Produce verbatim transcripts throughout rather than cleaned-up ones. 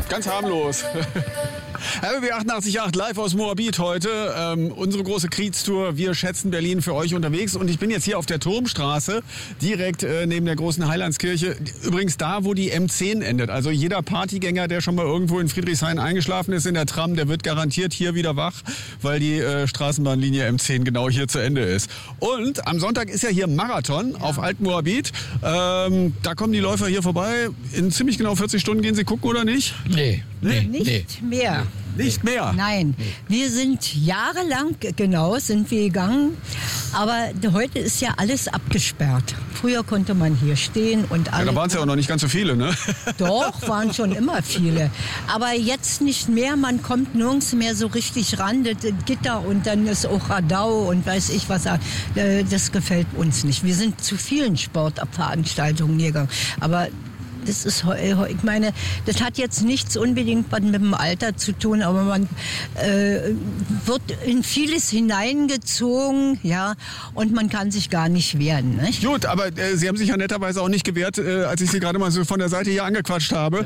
Ganz harmlos. R B B achtundachtzig Komma acht live aus Moabit heute. Ähm, unsere große Kriegstour. Wir schätzen Berlin für euch unterwegs. Und ich bin jetzt hier auf der Turmstraße, direkt äh, neben der großen Heilandskirche. Übrigens da, wo die M zehn endet. Also jeder Partygänger, der schon mal irgendwo in Friedrichshain eingeschlafen ist in der Tram, der wird garantiert hier wieder wach, weil die äh, Straßenbahnlinie M zehn genau hier zu Ende ist. Und am Sonntag ist ja hier Marathon ja. auf Alt-Moabit. Ähm, da kommen die Läufer hier vorbei. In ziemlich genau vierzig Stunden gehen sie gucken, oder nicht? Nee. nee nicht nee. mehr. Nicht mehr? Nein, wir sind jahrelang, genau, sind wir gegangen. Aber heute ist ja alles abgesperrt. Früher konnte man hier stehen und alles. Ja, da waren es ja auch noch nicht ganz so viele, ne? Doch, waren schon immer viele. Aber jetzt nicht mehr. Man kommt nirgends mehr so richtig ran. Das Gitter und dann ist auch Radau und weiß ich was. Das gefällt uns nicht. Wir sind zu vielen Sportveranstaltungen hier gegangen. Aber das ist, ich meine, das hat jetzt nichts unbedingt mit dem Alter zu tun, aber man äh, wird in vieles hineingezogen, ja, und man kann sich gar nicht wehren, nicht? Gut, aber äh, Sie haben sich ja netterweise auch nicht gewehrt, äh, als ich Sie gerade mal so von der Seite hier angequatscht habe.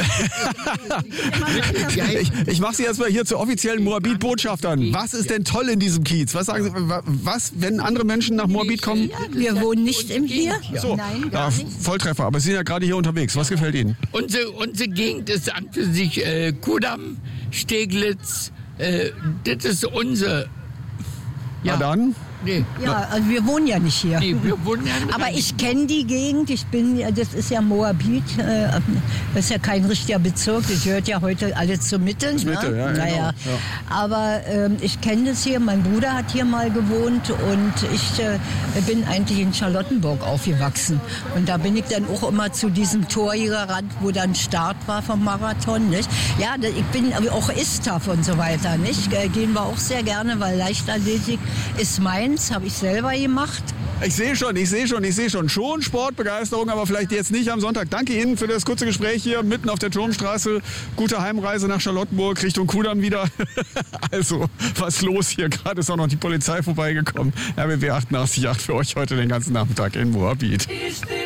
Ja, nee. ich ich mache Sie erstmal hier zu offiziellen Moabit-Botschaftern. Was ist denn toll in diesem Kiez? Was sagen Sie, was, wenn andere Menschen nach Moabit kommen? Ja, wir wohnen nicht im hier. So, Nein, gar ja, nicht. Volltreffer, aber Sie sind ja gerade hier unterwegs. Was gefällt Ihnen? Unsere, unsere Gegend ist an für sich äh, Kudamm, Steglitz, äh, das ist unsere. Ja, Na dann? Nee. Ja, also wir wohnen ja nicht hier. Nee, wir wohnen ja nicht. Aber ich kenne die Gegend. Ich bin, das ist ja Moabit. äh, Das ist ja kein richtiger Bezirk. Das gehört ja heute alles zur Mitte. Mitte, ne? ja, naja. genau, ja. Aber ähm, ich kenne das hier. Mein Bruder hat hier mal gewohnt und ich äh, bin eigentlich in Charlottenburg aufgewachsen. Und da bin ich dann auch immer zu diesem Tor hier gerannt, wo dann Start war vom Marathon. Nicht? Ja, ich bin aber auch Istaf und so weiter. Nicht? Gehen wir auch sehr gerne, weil Leichtathletik ist mein. Habe ich selber gemacht. Ich sehe schon, ich sehe schon, ich sehe schon. Schon Sportbegeisterung, aber vielleicht jetzt nicht am Sonntag. Danke Ihnen für das kurze Gespräch hier mitten auf der Turmstraße. Gute Heimreise nach Charlottenburg Richtung Kudamm wieder. Also, was los hier? Gerade ist auch noch die Polizei vorbeigekommen. R B B achtundachtzig Komma acht für euch heute den ganzen Nachmittag in Moabit.